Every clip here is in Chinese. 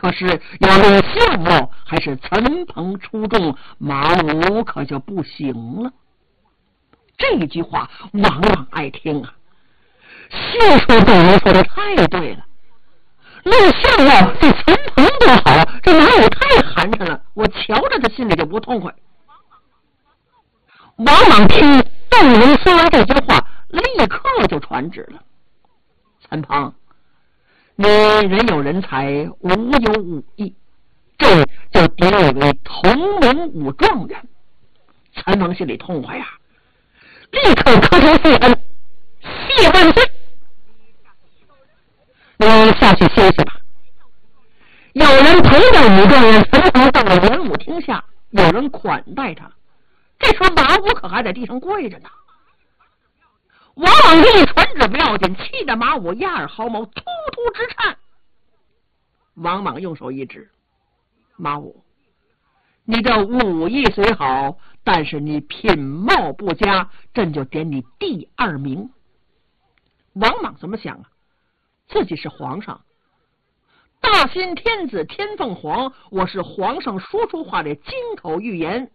可是要论相貌还是岑彭出众，马武可就不行了。这句话王莽爱听啊，谢说对人说的太对了。论相貌这岑彭多好，这马武太寒碜了，我瞧着他心里就不痛快。王莽听邓荣说完这句话，立刻就传旨了：岑彭，你人有人才，武有武艺，这就点你为同盟武状元。岑彭心里痛快呀，立刻磕头谢恩，谢万岁。你下去休息吧。有人陪着武状元岑彭到了文武厅下，有人款待他。这时候马武可还在地上跪着呢。王莽这一传旨不要紧，气得马武压耳毫毛，突突直颤。王莽用手一指：马武，你这武艺虽好，但是你品貌不佳，朕就点你第2名。王莽怎么想啊？自己是皇上，大新天子天凤凰，我是皇上说出话的金口玉言。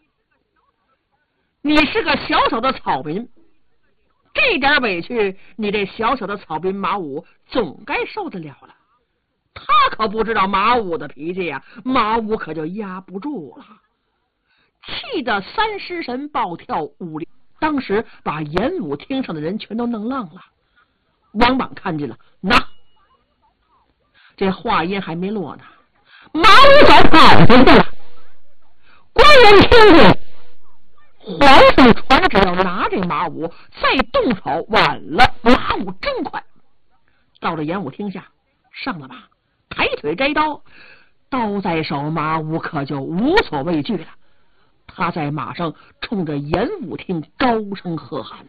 你是个小小的草民，这点委屈你这小小的草民马武总该受得了了。他可不知道马武的脾气呀，马武可就压不住了，气得3尸神暴跳5里，当时把演武厅上的人全都弄愣了。王莽看见了，那这话音还没落呢，马武早跑出去了。官人听见皇上传旨要拿这马武，再动手晚了。马武真快，到了演武厅下，上了马，抬腿摘刀，刀在手，马武可就无所畏惧了。他在马上冲着演武厅高声喝喊：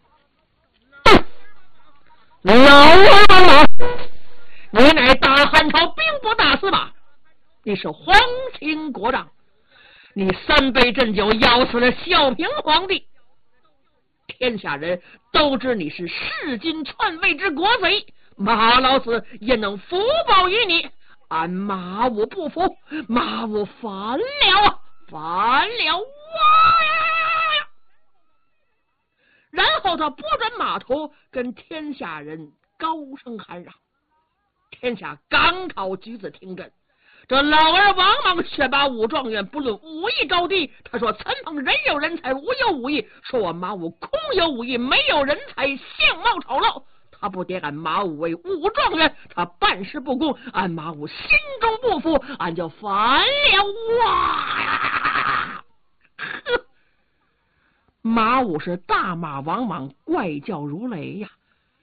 老王莽，你乃大汉朝兵部大司马，你是皇亲国丈，你3杯鸩酒咬死了孝平皇帝，天下人都知你是弑君篡位之国贼，马老子也能福报于你。俺马武不服，马武反了，反了啊！然后他拨转马头，跟天下人高声喊嚷。天下赶考举子听阵，这老儿王莽选拔武状元，不论武艺高低。他说岑彭人有人才，武有武艺，说我马武空有武艺，没有人才，相貌丑陋。他不点俺马武为武状元，他办事不公，俺马武心中不服，俺就反了啊！呵，马武是大骂王莽，怪叫如雷呀。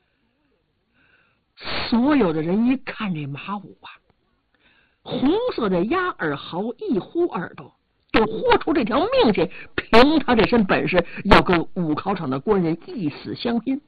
所有的人一看这马武啊，红色的鸭耳毫一呼耳朵，就豁出这条命去，凭他这身本事，要跟武考场的官人一死相拼。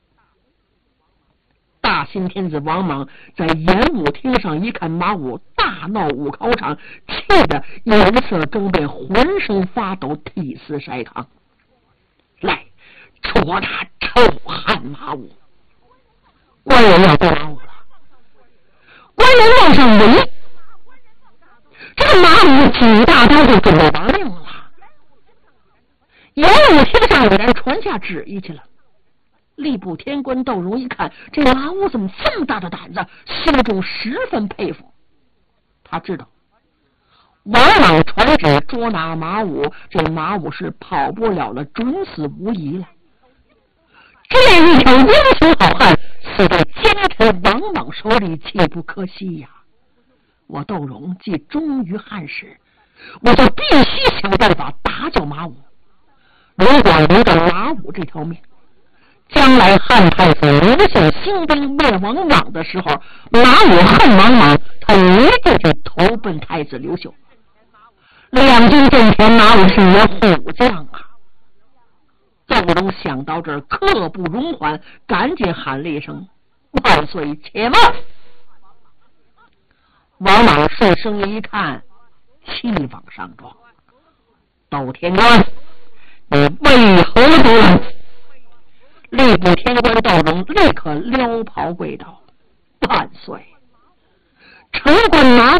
大新天子王莽在演武厅上一看马武大闹武考场，气得颜色争变，浑身发抖，涕泗筛糠。来，捉拿臭汉马武！官人要捉马武了，官人往上围，这个马武举大刀就准备亡命了。演武厅上有人传下旨意去了。吏部天官窦融一看，这马武怎么这么大的胆子，心中十分佩服。他知道王莽传旨捉拿马武，这马武是跑不了了，准死无疑了。这一条英雄好汉死在奸臣王莽手里，岂不可惜呀！我窦融既忠于汉室，我就必须想办法打救马武。如果留着马武这条命，将来汉太子刘秀兴兵灭王莽的时候，马武恨王莽，他一定去投奔太子刘秀。两军阵前，马武是一虎将啊！窦融想到这儿，刻不容缓，赶紧喊了一声：“万岁，且慢！”王莽顺声一看，气往上撞：“窦天官，你为何不来？”吏部天官窦融立刻撩袍跪倒：“万岁，臣官拿